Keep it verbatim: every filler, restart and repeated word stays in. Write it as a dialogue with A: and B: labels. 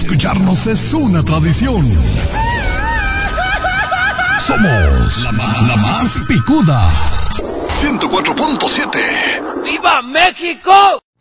A: escucharnos es una tradición. Somos la más, la más picuda. ciento cuatro punto siete.
B: ¡Viva México!